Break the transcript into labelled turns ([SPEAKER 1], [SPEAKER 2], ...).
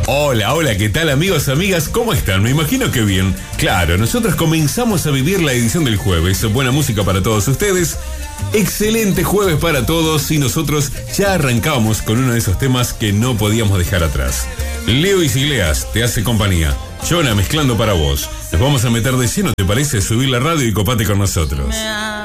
[SPEAKER 1] Hola, hola, ¿qué tal amigos, amigas? ¿Cómo están? Me imagino que bien. Claro, nosotros comenzamos a vivir la edición del jueves. Buena música para todos ustedes. Excelente jueves para todos y nosotros ya arrancamos con uno de esos temas que no podíamos dejar atrás. Leo Iglesias te hace compañía. Jonah mezclando para vos. Nos vamos a meter de lleno, ¿te parece? Subir la radio y copate con nosotros.